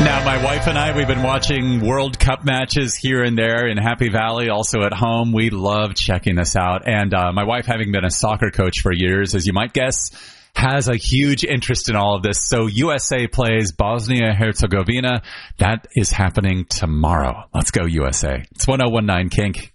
Now, my wife and I, we've been watching World Cup matches here and there in Happy Valley, also at home. We love checking this out. And my wife, having been a soccer coach for years, as you might guess, has a huge interest in all of this. So USA plays Bosnia-Herzegovina. That is happening tomorrow. Let's go, USA. It's 1019 Kink.